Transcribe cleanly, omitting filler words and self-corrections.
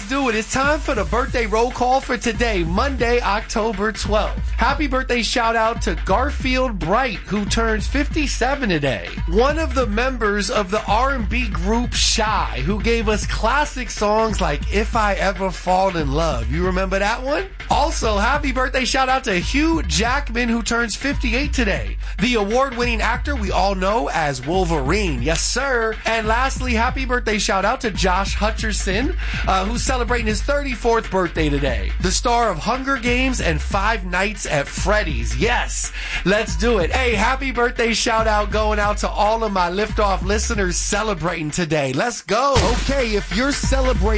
do it. It's time for the birthday roll call for today, Monday, October 12th. Happy birthday shout out to Garfield Bright, who turns 57 today. One of the members of the R&B group Shy, who gave us classic songs like If I Ever Fall in Love. You remember that one? Also, happy birthday shout out to Hugh Jackman, who turns 58 today. The award-winning actor we all know as Wolverine. Yes, sir. And lastly, happy birthday shout out to Josh Hutcherson, who's celebrating his 34th birthday today. The star of Hunger Games and Five Nights at Freddy's. Yes, let's do it. Hey, happy birthday shout out going out to all of my Liftoff listeners celebrating today. Let's go. Okay, if you're celebrating